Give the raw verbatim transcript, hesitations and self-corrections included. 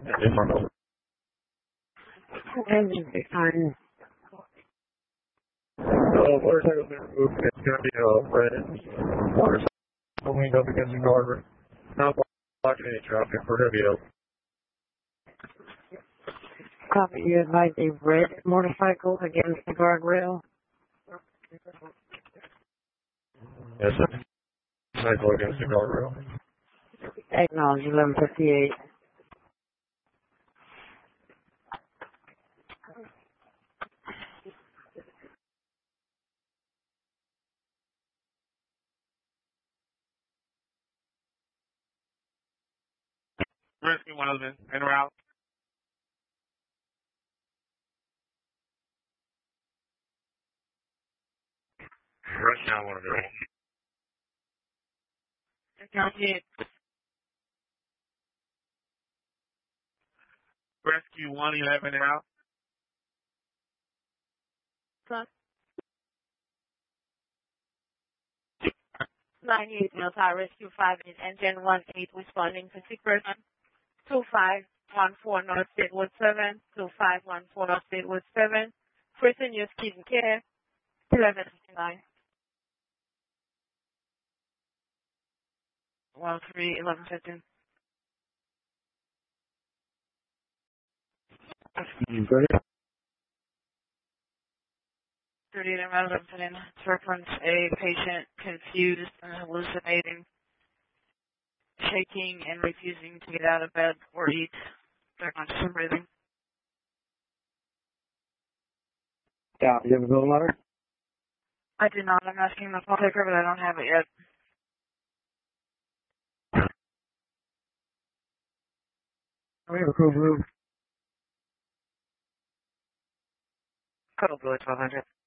In front of Engine fine. the motorcycle's been removed. It's going to be a red motorcycle leaned up against the guardrail. Not blocking any traffic for heavy up. Copy, you advise a red motorcycle against the guardrail. Yes, sir. Motorcycle against the guardrail. Acknowledge eleven fifty-eight. Rescue one eleven, en route. Rescue one eleven. Copy. Rescue one eleven out. ninety-eight Miles High Rescue five is engine one eight responding to sick person two five one four North Statewood seven, two five one four North Statewood seven, person use kidney care, eleven fifty-nine. one three eleven fifteen. thirty-eight around eleven fifteen. Reference a patient confused and hallucinating, shaking and refusing to get out of bed or eat. They're not some breathing. Yeah, you have a bill letter? I do not. I'm asking the phone taker, but I don't have it yet. We have a crew room. Code blue twelve hundred.